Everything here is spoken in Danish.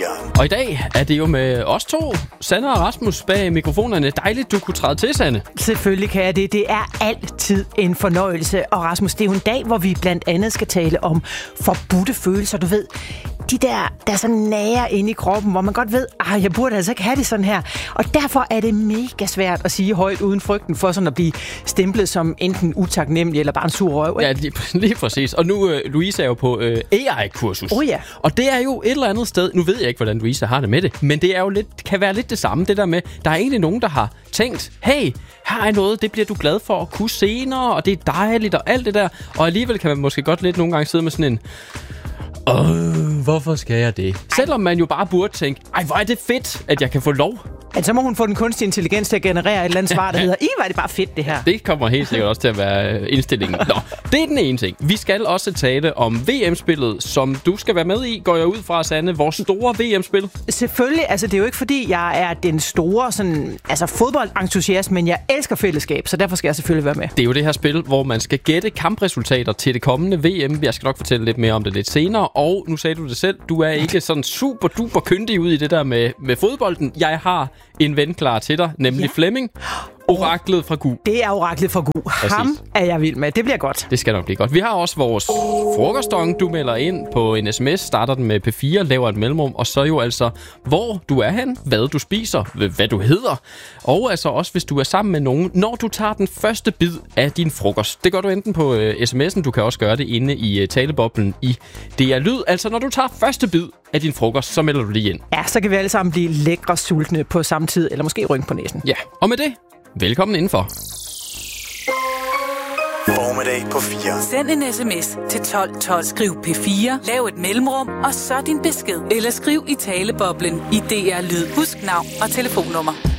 Og i dag er det jo med os to, Sanne og Rasmus, bag mikrofonerne. Dejligt, du kunne træde til, Sanne. Selvfølgelig kan jeg det. Det er altid en fornøjelse. Og Rasmus, det er jo en dag, hvor vi blandt andet skal tale om forbudte følelser. Du ved, de der er så nære inde i kroppen, hvor man godt ved, jeg burde altså ikke have det sådan her. Og derfor er det mega svært at sige højt uden frygten for sådan at blive stemplet som enten utaknemmelig eller bare en sur røv. Ja, lige præcis. Og nu, Louise er jo på AI-kursus. Ja. Og det er jo et eller andet sted, nu ved jeg ikke, hvordan Louise har det med det, men det er jo kan være lidt det samme, det der med, der er egentlig nogen, der har tænkt, hey, her er noget, det bliver du glad for at kunne senere, og det er dejligt og alt det der. Og alligevel kan man måske godt lidt nogle gange sidde med sådan en, hvorfor skal jeg det? Selvom man jo bare burde tænke, hvor er det fedt, at jeg kan få lov. Altså, så må hun få den kunstige intelligens til at generere et eller andet svar, der hedder, hvor er det bare fedt, det her. Det kommer helt sikkert også til at være indstillingen. Nå, det er den ene ting. Vi skal også tale om VM-spillet, som du skal være med i, går jeg ud fra, Sanne. Vores store VM-spil. Selvfølgelig. Altså, det er jo ikke, fordi jeg er den store fodboldentusiast, men jeg elsker fællesskab, så derfor skal jeg selvfølgelig være med. Det er jo det her spil, hvor man skal gætte kampresultater til det kommende VM. Jeg skal nok fortælle lidt mere om det lidt senere. Og nu sagde du det selv, du er ikke sådan super duper kyndig ud i det der med fodbolden. Jeg har en ven klar til dig, nemlig Flemming. Oraklet fra Gu. Det er oraklet fra Gu. Ham er jeg vild med. Det bliver godt. Det skal nok blive godt. Vi har også vores frokostdong. Du melder ind på en sms, starter den med P4, laver et mellemrum, og så jo altså, hvor du er hen, hvad du spiser, hvad du hedder, og altså også, hvis du er sammen med nogen, når du tager den første bid af din frokost. Det gør du enten på sms'en, du kan også gøre det inde i taleboblen i DR Lyd. Altså, når du tager første bid af din frokost, så melder du lige ind. Ja, så kan vi alle sammen blive lækre sultne på samme tid, eller måske rynke på næsen. Ja, og med det, velkommen indenfor. Formiddag på 4. Send en sms til 1212. Skriv P4, lav et mellemrum, og så din besked. Eller skriv i taleboblen i DR Lyd. Husk navn og telefonnummer.